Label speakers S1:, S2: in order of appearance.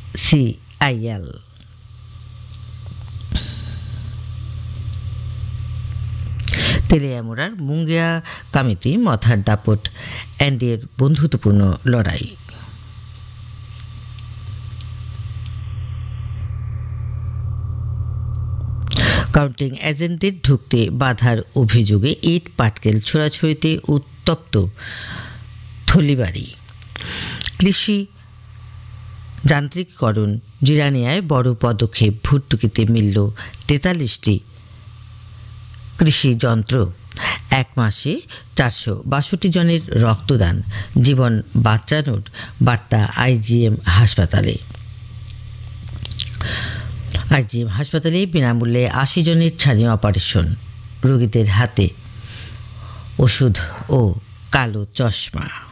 S1: CIL. তেলিয়ামুড়ার Mongia কামিতি মথার দাপট এনডিএর বন্ধুত্বপূর্ণ লড়াই। কাউন্টিং এজেন্টদের ঢুকতে বাধার অভিযোগে ইট পাটকেল ছোড়াছুড়িতে উত্তপ্ত থলিবাড়ি। কৃষি যান্ত্রিকীকরণ জিরানিয়ায় বড় পদক্ষেপ, ভর্তুকিতে মিলল 43টি কৃষি যন্ত্র। এক মাসে 462 জনের রক্তদান, জীবন বাঁচানোর বার্তা আইজিএম হাসপাতালে। আইজিএম হাসপাতালে বিনামূল্যে 80 জনের ছানিয়ে অপারেশন, রোগীদের হাতে ওষুধ ও কালো চশমা।